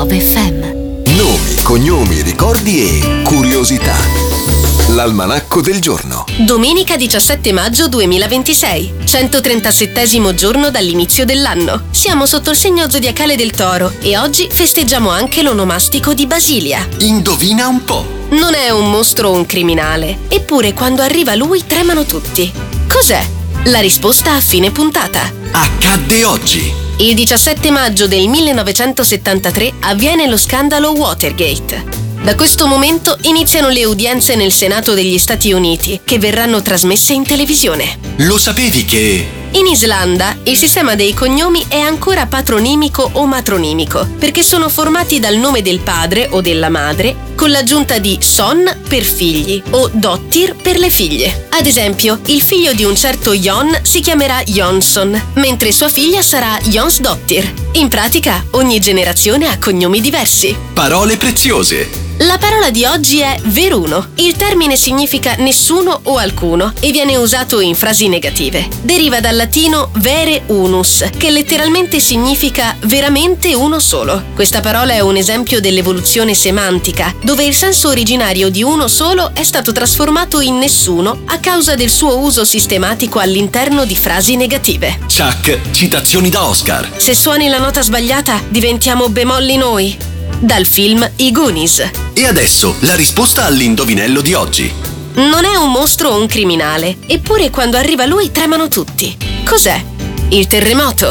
Love FM. Nomi, cognomi, ricordi e curiosità. L'almanacco del giorno. Domenica 17 maggio 2026, 137° giorno dall'inizio dell'anno. Siamo sotto il segno zodiacale del Toro e oggi festeggiamo anche l'onomastico di Basilia. Indovina un po'. Non è un mostro o un criminale, eppure quando arriva lui tremano tutti. Cos'è? La risposta a fine puntata. Accadde oggi. Il 17 maggio del 1973 avviene lo scandalo Watergate. Da questo momento iniziano le udienze nel Senato degli Stati Uniti, che verranno trasmesse in televisione. Lo sapevi che... In Islanda il sistema dei cognomi è ancora patronimico o matronimico, perché sono formati dal nome del padre o della madre, con l'aggiunta di son per figli o dottir per le figlie. Ad esempio, il figlio di un certo Jon si chiamerà Jonsson, mentre sua figlia sarà Jonsdottir. In pratica, ogni generazione ha cognomi diversi. Parole preziose. La parola di oggi è veruno. Il termine significa nessuno o alcuno e viene usato in frasi negative. Deriva dal latino vere unus, che letteralmente significa veramente uno solo. Questa parola è un esempio dell'evoluzione semantica, dove il senso originario di uno solo è stato trasformato in nessuno a causa del suo uso sistematico all'interno di frasi negative. Chuck, citazioni da Oscar. Se suoni la nota sbagliata, diventiamo bemolli noi. Dal film I Goonies. E adesso la risposta all'indovinello di oggi. Non è un mostro o un criminale, eppure quando arriva lui tremano tutti. Cos'è? Il terremoto?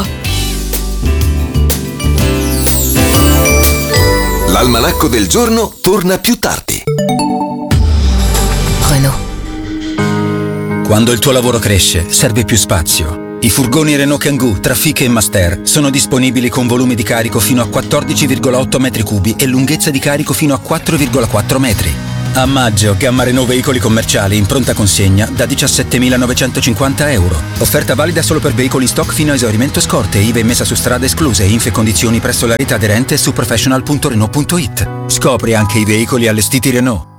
L'almanacco del giorno torna più tardi. Renault. Quando il tuo lavoro cresce, serve più spazio. I furgoni Renault Kangoo, Trafic e Master sono disponibili con volume di carico fino a 14,8 metri cubi e lunghezza di carico fino a 4,4 metri. A maggio, gamma Renault veicoli commerciali in pronta consegna da 17.950 euro. Offerta valida solo per veicoli in stock fino a esaurimento scorte, IVA e messa su strada escluse, info e condizioni presso la rete aderente su professional.renault.it. Scopri anche i veicoli allestiti Renault.